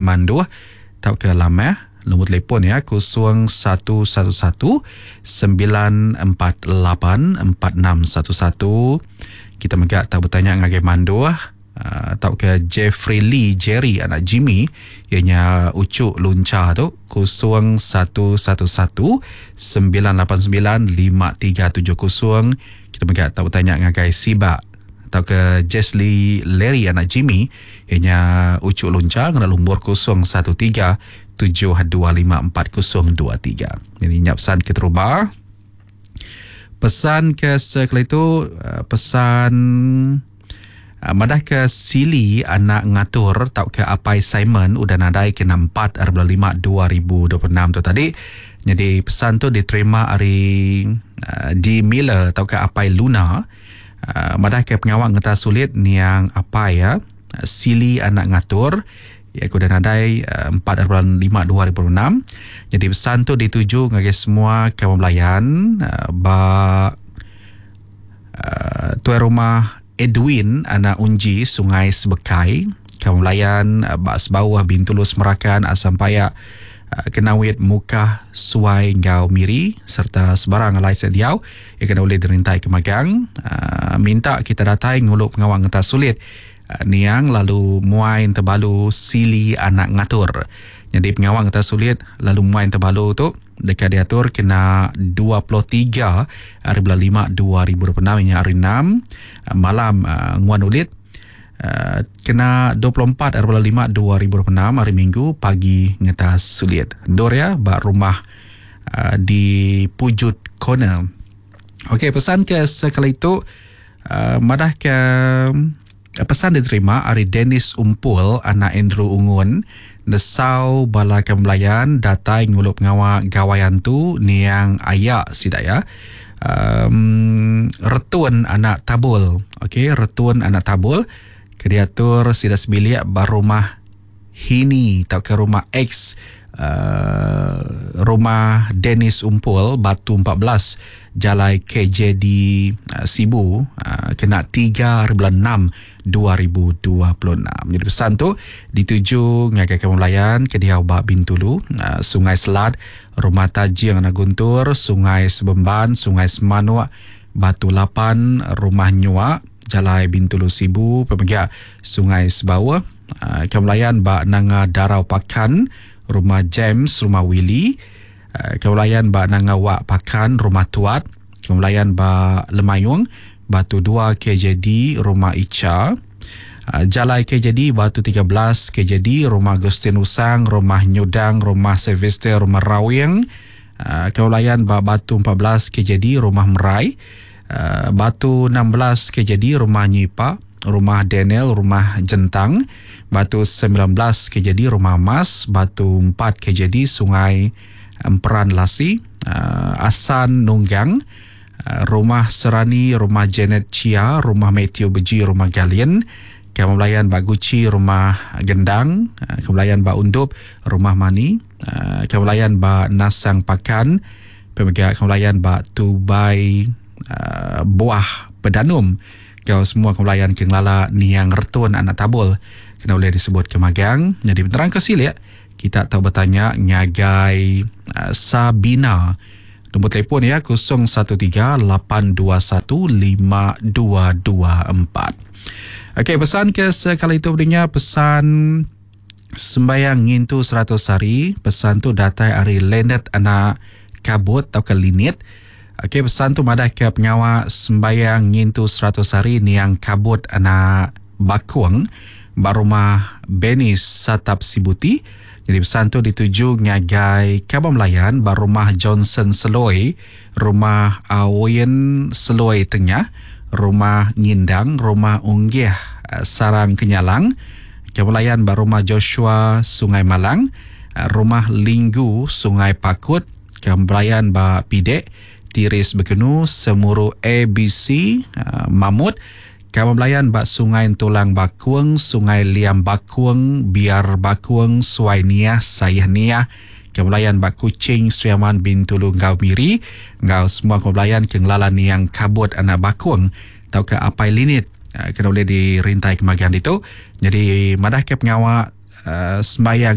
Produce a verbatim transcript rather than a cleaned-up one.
manduh tau ke lamah nombor telefon ya kosong satu satu satu sembilan empat lapan empat enam satu satu. Kita megak tau bertanya ngagai manduh uh, tau ke Jeffrey Lee Jerry anak Jimmy ianya ucuk lunca tu kosong satu satu satu sembilan lapan sembilan lima tiga tujuh kosong. Kita megak tau bertanya ngagai Siba atau ke Jesly Larry anak Jimmy ianya ucuk lunca ngana nombor kosong satu tiga tujuh dua lima empat kosong dua tiga. Jadi nyap pesan ke terubah. Pesan ke sekali itu uh, pesan uh, madah ke Sili anak ngatur tau ke Apai Simon udah nadai ke empat bulan lima dua ribu dua puluh enam tu tadi. Jadi pesan tu diterima hari uh, di Miller tau ke Apai Luna. Uh, madah ke pengawal ngeta sulit ni yang apa ya uh, Sili anak ngatur ya aku dah nadai uh, empat bulan lima dua ribu enam. Jadi pesan tu dituju ngagi semua kaum melayan uh, ba uh, tuan rumah Edwin anak Unji Sungai Sebekai kaum melayan uh, ba sebawah Bintulus Merakan asam payak Uh, kenawit muka suai ngau miri serta sebarang alai sediau ia kena boleh dirintai ke magang uh, minta kita datai nguluk pengawal ngetas sulit uh, niang lalu muain terbalu Sili anak ngatur. Jadi pengawal ngetas sulit lalu muain terbalu tu dekat diatur kena dua puluh tiga hari bulan lima dua ribu dua puluh enam ini hari enam uh, malam uh, nguan ulit. Uh, kena dua puluh empat hari bulan lima dua ribu dua puluh enam hari Minggu pagi ngetas sulit. Dor ya bak rumah uh, di Pujut Corner. Okey, pesan ke sekali itu uh, madah ke uh, pesan diterima hari Dennis Umpul anak Andrew Ungun desau bala kemelayan datai ngulup ngawa gawayan tu ni yang ayak sidak ya. Um, retun anak tabul. Okey, retun anak tabul kediatur sida sebilik barumah Hini tau ke rumah X uh, rumah Dennis Umpul Batu empat belas Jalai K J D uh, Sibu uh, kena tiga bulan enam dua ribu dua puluh enam. Jadi pesan tu dituju ngagai kaum melayan ke Diau Bak Bintulu uh, Sungai Selat Rumah Tajing anak Guntur Sungai Sebemban Sungai Semanuk Batu Lapan Rumah Nyuak Jalai Bintulu Sibu pemegak Sungai Sebawa uh, Kemelayan Bak Nanga Darau Pakan Rumah James Rumah Willy uh, Kemelayan Bak Nanga Wak Pakan Rumah Tuat Kemelayan Bak Lemayung Batu dua K J D Rumah Ica uh, Jalai K J D Batu tiga belas K J D Rumah Agustin Usang Rumah Nyudang Rumah Sylvester Rumah Rawing uh, Kemelayan Bak Batu empat belas K J D Rumah Merai Uh, Batu enam belas K J D Rumah Nyipa Rumah Daniel Rumah Jentang Batu sembilan belas K J D Rumah Mas Batu empat K J D Sungai Emperan Lasi uh, Asan Nunggang uh, Rumah Serani Rumah Janet Chia Rumah Matthew Beji Rumah Galian Kemelayan Bak Guci Rumah Gendang uh, Kemelayan Bak Undup Rumah Mani uh, Kemelayan Bak Nasang Pakan Pemegak Kemelayan Bak Tubai Uh, buah pedanum kau semua kemelayan kenglala ni yang retun anak tabul kena boleh disebut ke magang. Jadi benterang ke silik kita tahu bertanya ngagai uh, Sabina nombor telefon ya kosong satu tiga lapan dua satu lima dua dua empat. Okey, pesan ke sekali itu berinya pesan sembayang ngintu seratus hari. Pesan tu datai hari Leonard anak kabut atau ke linit. Okey, pesan tu madah ke pengawa sembayang ngintu seratus hari ni yang kabut anak Bakuang barumah Benis Satap Sibuti. Jadi pesan tu dituju ngagai Kabang Melayan barumah Johnson Seloi, rumah Awoyen Seloi Tengah, rumah Ngindang, rumah Unggih Sarang Kenyalang, Kabang Melayan barumah Joshua Sungai Malang, rumah Linggu Sungai Pakut, Kabang Melayan ba Pidek Tiris Bekenu, Semuru A B C, uh, Mamut, Kawan Melayan Bak Sungai Tulang Bakuang, Sungai Liam Bakuang, Biar Bakuang, Suai Niah, Sayah Niah, Kawan Melayan Bak Kucing, Sriaman Bintulu Ngau Miri, Ngau semua Kawan Melayan Kenglala ni yang kabut anak Bakuang, tau ke Apai Linit, uh, kena boleh dirintai kemagian itu. Jadi madah ke pengawak uh, sembayang